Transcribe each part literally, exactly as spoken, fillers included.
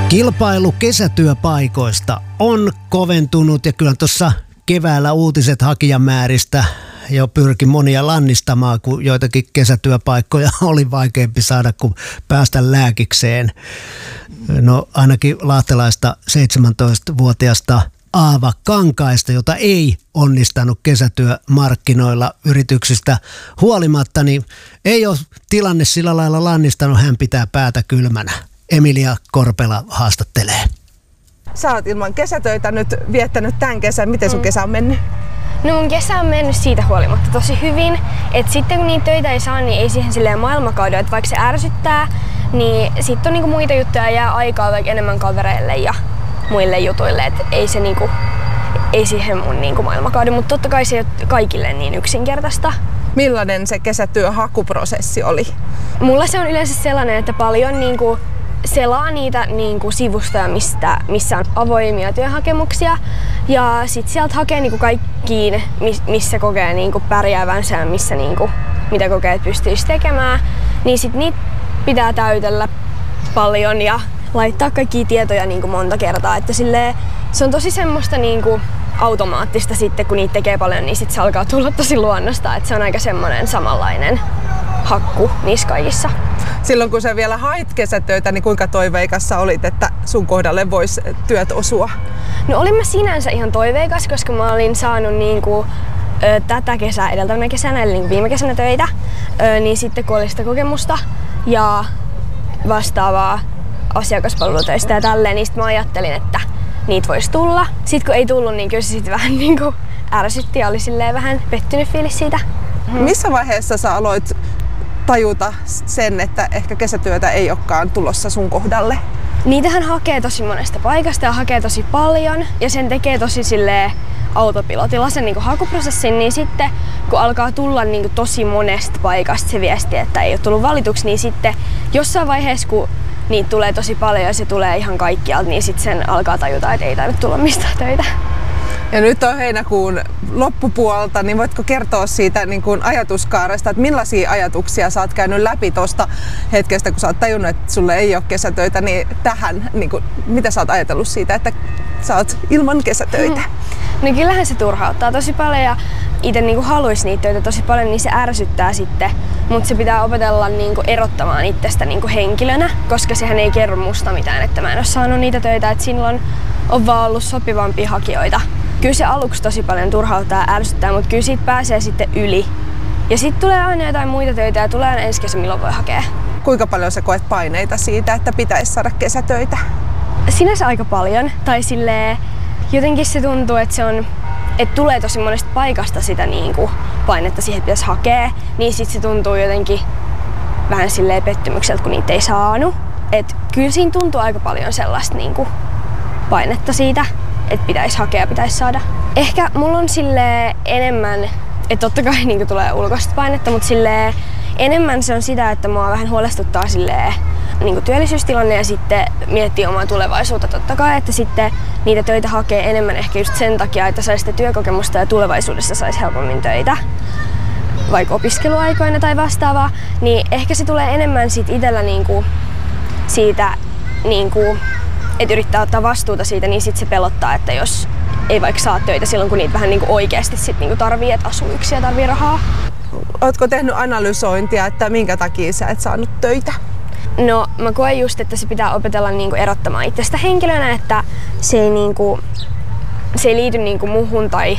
Kilpailu kesätyöpaikoista on koventunut ja kyllä tuossa keväällä uutiset hakijamääristä jo pyrki monia lannistamaan, kun joitakin kesätyöpaikkoja oli vaikeampi saada kuin päästä lääkikseen. No ainakin lahtelaista seitsemäntoistavuotiaasta Aava Kankaista, jota ei onnistanut kesätyömarkkinoilla yrityksistä huolimatta, niin ei ole tilanne sillä lailla lannistanut, hän pitää päätä kylmänä. Emilia Korpela haastattelee. Sä oot ilman kesätöitä nyt viettänyt tämän kesän. Miten sun mm. kesä on mennyt? No mun kesä on mennyt siitä huolimatta tosi hyvin. Et sitten kun niitä töitä ei saa, niin ei siihen silleen maailmakaudella, että vaikka se ärsyttää, niin sitten on niinku muita juttuja, jää aikaa vaikka enemmän kavereille ja muille jutuille. Et ei se niinku, ei siihen mun niinku maailmakauden, mutta totta kai se ei ole kaikille niin yksinkertaista. Millainen se kesätyöhakuprosessi oli? Mulla se on yleensä sellainen, että paljon niinku selaa niitä niinku sivustoja, mistä, missä on avoimia työhakemuksia. Ja sit sieltä hakee niinku kaikkiin, missä kokee niinku pärjäävänsä ja missä niinku, mitä kokee, että pystyisi tekemään. Niin sit niitä pitää täytellä paljon ja laittaa kaikkia tietoja niinku monta kertaa. Että silleen, se on tosi semmoista niinku automaattista sitten, kun niitä tekee paljon, niin sit se alkaa tulla tosi luonnosta. Että se on aika semmoinen samanlainen hakku niissä kaikissa. Silloin kun sä vielä hait kesätöitä, niin kuinka toiveikassa olit, että sun kohdalle vois työt osua? No olin mä sinänsä ihan toiveikas, koska mä olin saanut niinku, ö, tätä kesää edeltävänä kesänä, eli niinku viime kesänä töitä, ö, niin sitten kun oli sitä kokemusta ja vastaavaa asiakaspalvelutöistä ja tälleen, niin sit mä ajattelin, että niitä voisi tulla. Sitten kun ei tullut, niin kyllä se sit vähän niinku ärsytti ja oli silleen vähän pettynyt fiilis siitä. Hmm. Missä vaiheessa sä aloit tajuta sen, että ehkä kesätyötä ei olekaan tulossa sun kohdalle? Niitähän hakee tosi monesta paikasta ja hakee tosi paljon ja sen tekee tosi silleen autopilotilla sen niinku hakuprosessin, niin sitten kun alkaa tulla niinku tosi monesta paikasta se viesti, että ei ole tullut valituksi, niin sitten jossain vaiheessa kun niitä tulee tosi paljon ja se tulee ihan kaikkialta, niin sitten sen alkaa tajuta, että ei tainnut tulla mistään töitä. Ja nyt on heinäkuun loppupuolta, niin voitko kertoa siitä niin kuin ajatuskaaresta, että millaisia ajatuksia sä oot käynyt läpi tuosta hetkestä, kun sä oot tajunnut, että sulle ei ole kesätöitä, niin tähän, niin kuin, mitä sä oot ajatellut siitä, että sä oot ilman kesätöitä? No kyllähän se turhauttaa tosi paljon ja itse niin haluaisi niitä töitä tosi paljon, niin se ärsyttää sitten. Mutta se pitää opetella niin kuin erottamaan itsestä niin kuin henkilönä, koska sehän ei kerro musta mitään, että mä en ole saanut niitä töitä, että silloin on vaan ollut sopivampia hakijoita. Kyllä se aluksi tosi paljon turhauttaa ja ärsyttää, mutta kyllä siitä pääsee sitten yli. Ja sitten tulee aina jotain muita töitä ja tulee aina ensi kesä, milloin voi hakea. Kuinka paljon sä koet paineita siitä, että pitäisi saada kesätöitä? Sinänsä aika paljon. Tai silleen, jotenkin se tuntuu, että se on, että tulee tosi monesta paikasta sitä niin kuin painetta siihen, että pitäisi hakea. Niin sitten se tuntuu jotenkin vähän silleen pettymykseltä, kun niitä ei saanut. Et kyllä siinä tuntuu aika paljon sellaista niin kuin painetta siitä, että pitäisi hakea ja pitäisi saada. Ehkä mulla on silleen enemmän, että totta kai niin tulee ulkoista painetta, mutta silleen enemmän se on sitä, että mua vähän huolestuttaa silleen niin työllisyystilanne ja sitten miettii omaa tulevaisuutta totta kai, että sitten niitä töitä hakee enemmän ehkä just sen takia, että saisi sitä työkokemusta ja tulevaisuudessa saisi helpommin töitä, vaikka opiskeluaikoina tai vastaavaa, niin ehkä se tulee enemmän sit itsellä niinku siitä, niinku, että yrittää ottaa vastuuta siitä, niin sit se pelottaa, että jos ei vaikka saa töitä silloin, kun niitä vähän niinku oikeasti sit niinku tarvii, että asuu yksin ja tarvii rahaa. Ootko tehnyt analysointia, että minkä takia sä et saanut töitä? No mä koen just, että se pitää opetella niinku erottamaan itsestä henkilönä, että se ei, niinku, se ei liity niinku muhun tai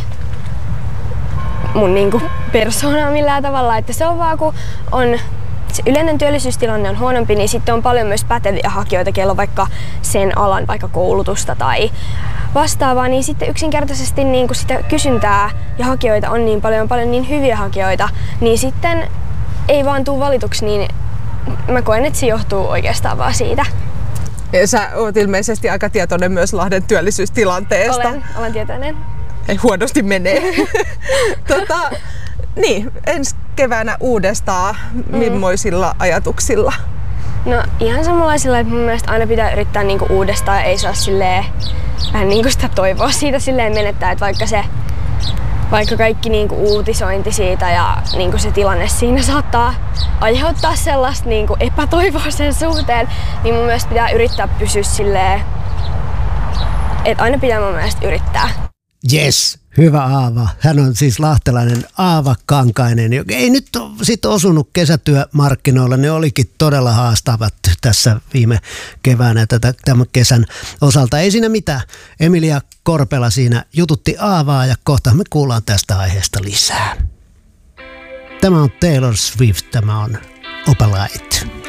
mun niinku persoonaan millään tavalla. Että se on vaan, kun on se yleinen työllisyystilanne on huonompi, niin sitten on paljon myös päteviä hakijoita, kello vaikka sen alan vaikka koulutusta tai vastaavaa, niin sitten yksinkertaisesti niin kun sitä kysyntää ja hakijoita on niin paljon, paljon niin hyviä hakijoita, niin sitten ei vaan tule valituksi, niin mä koen, että se johtuu oikeastaan vaan siitä. Ja sä oot ilmeisesti aika tietoinen myös Lahden työllisyystilanteesta. Olen, olen tietoinen. Ei huonosti menee. tota, niin, ensi keväänä uudestaan, mm. millaisilla ajatuksilla? No ihan samanlaisilla, että mun mielestä aina pitää yrittää niinku uudestaan ja ei saa silleen, vähän niinku sitä toivoa siitä silleen menettää, että vaikka se vaikka kaikki niinku uutisointi siitä ja niinku se tilanne siinä saattaa aiheuttaa sellaista niinku epätoivoa sen suhteen, niin mun mielestä pitää yrittää pysyä silleen, että aina pitää mun mielestä yrittää. Yes, hyvä Aava. Hän on siis lahtelainen Aava Kankainen, joka ei nyt ole sit osunut kesätyömarkkinoilla. Ne olikin todella haastavat tässä viime keväänä tätä, tämän kesän osalta. Ei siinä mitään. Emilia Korpela siinä jututti Aavaa ja kohta me kuullaan tästä aiheesta lisää. Tämä on Taylor Swift, tämä on Opalite.